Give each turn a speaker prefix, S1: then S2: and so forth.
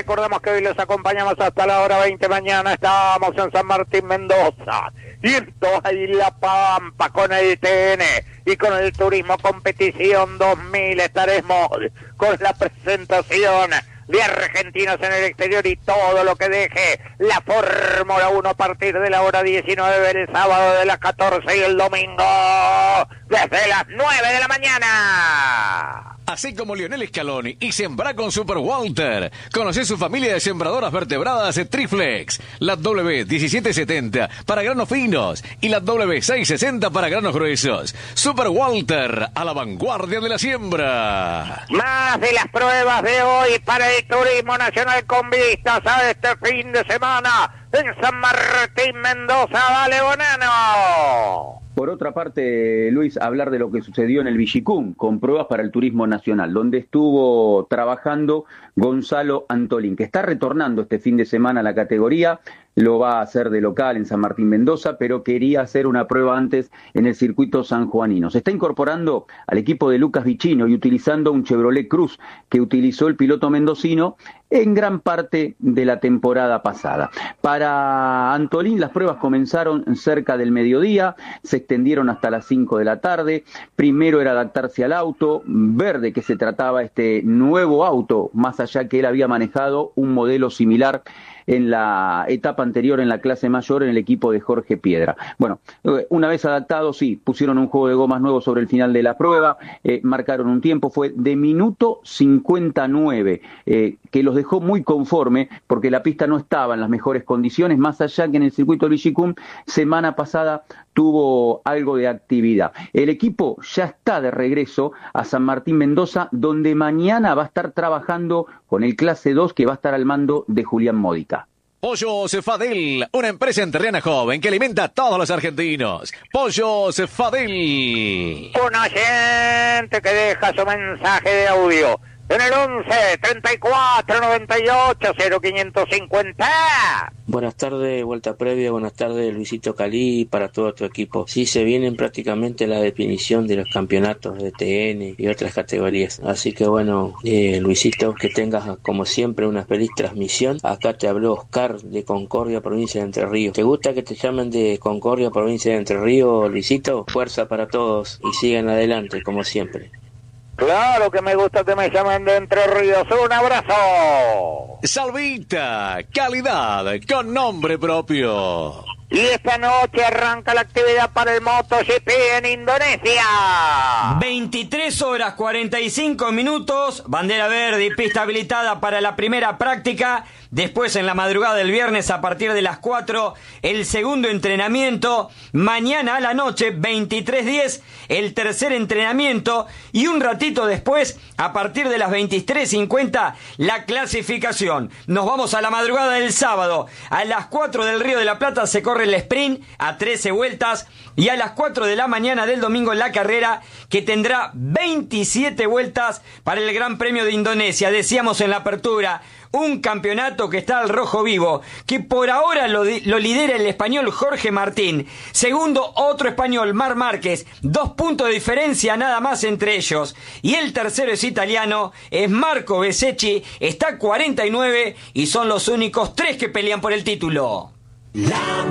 S1: recordamos que hoy los acompañamos hasta la hora 20 mañana. Estamos en San Martín, Mendoza. Y en toda La Pampa con el TN y con el Turismo Competición 2000 estaremos con la presentación de argentinos en el exterior y todo lo que deje la Fórmula 1 a partir de la hora 19 el sábado de las 14 y el domingo desde las 9 de la mañana.
S2: Así como Lionel Scaloni y sembra con Super Walter. Conoce su familia de sembradoras vertebradas Triflex. La W1770 para granos finos y la W660 para granos gruesos. Super Walter, a la vanguardia de la siembra.
S1: Más de las pruebas de hoy para el Turismo Nacional con vistas a este fin de semana en San Martín, Mendoza. Dale, Bonano.
S3: Por otra parte, Luis, hablar de lo que sucedió en el Villicum, con pruebas para el Turismo Nacional, donde estuvo trabajando Gonzalo Antolín, que está retornando este fin de semana a la categoría, lo va a hacer de local en San Martín, Mendoza, pero quería hacer una prueba antes en el circuito sanjuanino. Se está incorporando al equipo de Lucas Vicino y utilizando un Chevrolet Cruz que utilizó el piloto mendocino en gran parte de la temporada pasada. Para Antolín las pruebas comenzaron cerca del mediodía, se extendieron hasta las 5 de la tarde. Primero era adaptarse al auto, ver de qué se trataba este nuevo auto, más allá que él había manejado un modelo similar en la etapa anterior en la clase mayor en el equipo de Jorge Piedra. Bueno, una vez adaptados, sí, pusieron un juego de gomas nuevo sobre el final de la prueba, marcaron un tiempo, fue de minuto 59, que los dejó muy conforme porque la pista no estaba en las mejores condiciones, más allá que en el circuito del Villicum semana pasada tuvo algo de actividad. El equipo ya está de regreso a San Martín, Mendoza, donde mañana va a estar trabajando con el clase 2 que va a estar al mando de Julián Módica.
S2: Pollos Fadel, una empresa entrerriana joven que alimenta a todos los argentinos. Pollos Fadel.
S1: Un oyente que deja su mensaje de audio en el 11 34 98 0550.
S4: Buenas tardes, vuelta previa, buenas tardes Luisito Calí para todo tu equipo. Sí, se vienen prácticamente la definición de los campeonatos de TN y otras categorías. Así que bueno, Luisito, que tengas como siempre una feliz transmisión. Acá te habló Oscar de Concordia, provincia de Entre Ríos. ¿Te gusta que te llamen de Concordia, provincia de Entre Ríos, Luisito? Fuerza para todos y sigan adelante como siempre.
S1: Claro que me gusta que me llamen de Entre Ríos. Un abrazo.
S2: Salvita, calidad con nombre propio.
S1: Y esta noche arranca la actividad para el MotoGP en Indonesia.
S5: 23 horas 45 minutos, bandera verde y pista habilitada para la primera práctica. Después en la madrugada del viernes a partir de las 4, el segundo entrenamiento. Mañana a la noche, 23:10, el tercer entrenamiento. Y un ratito después, a partir de las 23:50, la clasificación. Nos vamos a la madrugada del sábado. A las 4 del Río de la Plata se corre el sprint a 13 vueltas y a las 4 de la mañana del domingo la carrera que tendrá 27 vueltas para el Gran Premio de Indonesia. Decíamos en la apertura, un campeonato que está al rojo vivo, que por ahora lo lidera el español Jorge Martín. Segundo, otro español, Marc Márquez. 2 puntos de diferencia nada más entre ellos. Y el tercero es italiano, es Marco Bezzecchi, está 49 y son los únicos 3 que pelean por el título.